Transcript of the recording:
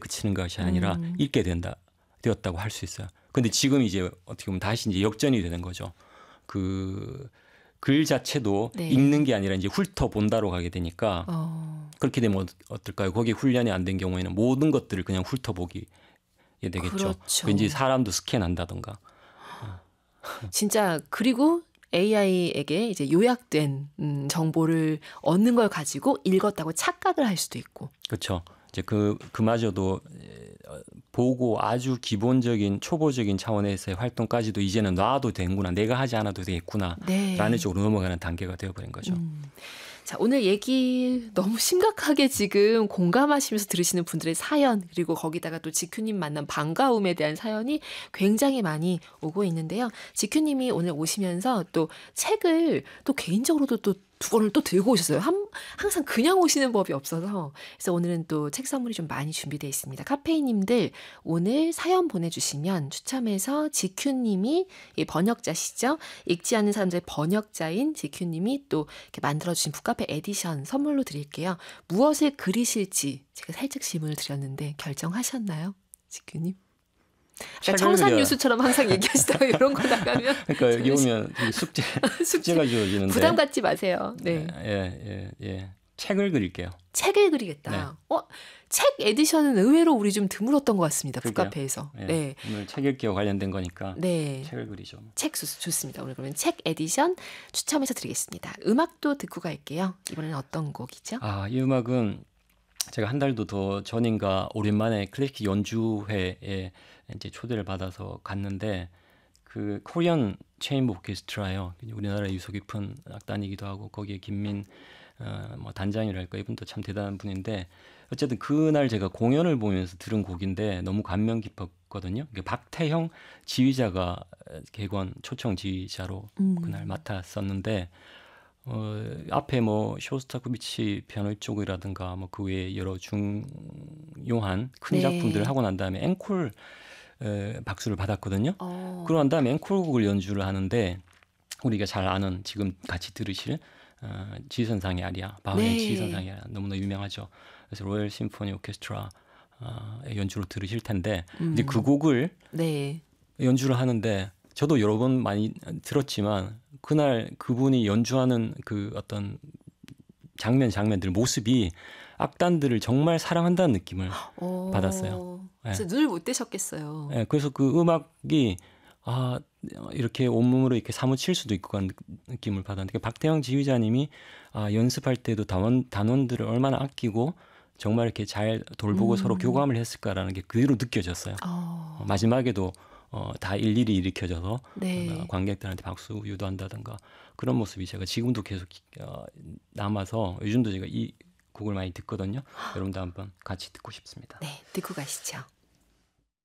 그치는 것이 아니라 읽게 되었다고 할 수 있어요. 근데 지금 이제 어떻게 보면 다시 이제 역전이 되는 거죠. 그 글 자체도 네. 읽는 게 아니라 이제 훑어본다로 가게 되니까 그렇게 되면 어떨까요? 거기에 훈련이 안 된 경우에는 모든 것들을 그냥 훑어보게 되겠죠. 그렇죠. 왠지 사람도 스캔한다던가. 진짜 그리고 AI에게 이제 요약된 정보를 얻는 걸 가지고 읽었다고 착각을 할 수도 있고. 그렇죠. 이제 그마저도 보고 아주 기본적인 초보적인 차원에서의 활동까지도 이제는 놔도 되는구나. 내가 하지 않아도 되겠구나. 네. 라는 쪽으로 넘어가는 단계가 되어버린 거죠. 자, 오늘 얘기 너무 심각하게 지금 공감하시면서 들으시는 분들의 사연, 그리고 거기다가 또 지큐님 만난 반가움에 대한 사연이 굉장히 많이 오고 있는데요. 지큐님이 오늘 오시면서 또 책을 또 개인적으로도 또 두 권을 또 들고 오셨어요. 항상 그냥 오시는 법이 없어서. 그래서 오늘은 또 책 선물이 좀 많이 준비되어 있습니다. 카페인님들 오늘 사연 보내주시면 추첨해서 지큐님이 번역자시죠. 읽지 않는 사람들의 번역자인 지큐님이 또 이렇게 만들어주신 북카페 에디션 선물로 드릴게요. 무엇을 그리실지 제가 살짝 질문을 드렸는데 결정하셨나요? 지큐님? 청산유수처럼 항상 얘기하시다가 이런 거 나가면 그러니까 여기 오면 숙제가 주어지는데 부담 갖지 마세요. 네. 예. 책을 그릴게요. 책을 그리겠다. 네. 책 에디션은 의외로 우리 좀 드물었던 것 같습니다. 북카페에서. 네. 오늘 책 읽기와 관련된 거니까 네. 책을 그리죠. 책 좋습니다. 오늘 그러면 책 에디션 추첨해서 드리겠습니다. 음악도 듣고 갈게요. 이번에는 어떤 곡이죠? 이 음악은 제가 한 달도 더 전인가 오랜만에 클래식 연주회에 이제 초대를 받아서 갔는데 그 코리안 체인버 오케스트라요. 우리나라의 유서 깊은 악단이기도 하고 거기에 김민 뭐 단장이랄까 이분도 참 대단한 분인데 어쨌든 그날 제가 공연을 보면서 들은 곡인데 너무 감명 깊었거든요. 박태형 지휘자가 객원 초청 지휘자로 그날 맡았었는데 앞에 뭐 쇼스타코비치 피아노 쪽이라든가 뭐 그 외에 여러 중요한 큰 작품들을 하고 난 다음에 앵콜 박수를 받았거든요. 그러고 난 다음에 앵콜곡을 연주를 하는데 우리가 잘 아는 지금 같이 들으실 지선상의 아리아, 바흐의 지선상의 아리아 너무나 유명하죠. 그래서 로열 심포니 오케스트라 연주로 들으실 텐데 이제 그 곡을 연주를 하는데 저도 여러 번 많이 들었지만 그날 그분이 연주하는 그 어떤 장면들 모습이 악단들을 정말 사랑한다는 느낌을 받았어요. 진짜 눈을 못 떼셨겠어요. 네, 그래서 그 음악이 이렇게 온몸으로 이렇게 사무칠 수도 있고 그런 느낌을 받았는데 박태영 지휘자님이 연습할 때도 단원들을 얼마나 아끼고 정말 이렇게 잘 돌보고 서로 교감을 했을까라는 게 그대로 느껴졌어요. 마지막에도 다 일일이 일으켜져서 관객들한테 박수 유도한다든가 그런 모습이 제가 지금도 계속 남아서 요즘도 제가 이 곡을 많이 듣거든요. 여러분도 한번 같이 듣고 싶습니다. 네, 듣고 가시죠.